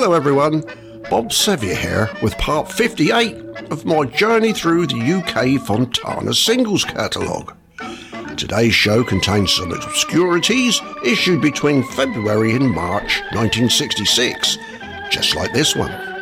Hello everyone, Bob Sevier here with part 58 of my journey through the UK Fontana singles catalogue. Today's show contains some obscurities issued between February and March 1966, just like this one.